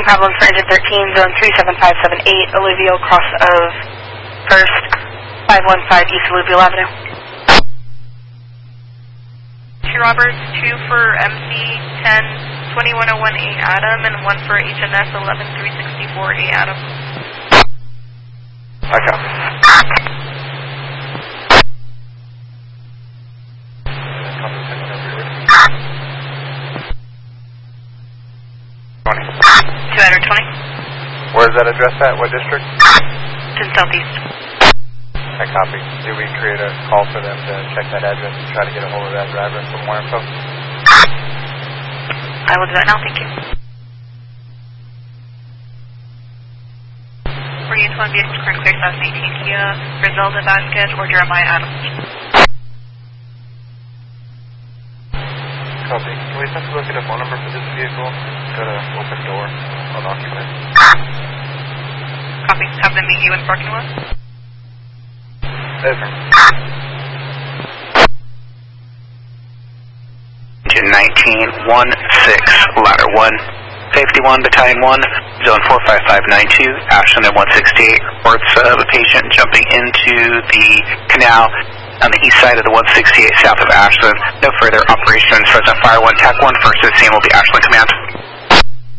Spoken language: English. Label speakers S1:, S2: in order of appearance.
S1: Reporting problems for engine 13, zone 37578, alluvial cross of 1st, 515 East Alluvial Avenue.
S2: 2 Roberts, 2 for MC 10 21018 Adam, and 1 for HNS 11364 Adam.
S3: I copy. Where's that address at? What district?
S2: It's in Southeast.
S3: I copy. Do we create a call for them to check that address and try to get a hold of that driver and some more info?
S2: I will do that now, thank you. For unit 1 vehicles current clear South 18 Kia, Griselda Vasquez or Jeremiah Adams.
S3: Copy. Can we just look at a phone number for this vehicle? It's got an open door on occupant.
S2: Copy. Have them meet you in the parking lot.
S3: Over.
S4: Engine 1916, ladder 1, safety 1, battalion 1, zone 45592, Ashland at 168, reports of a patient jumping into the canal on the east side of the 168 south of Ashland. No further operations. Present fire 1, TAC 1, first to the scene will be Ashland Command.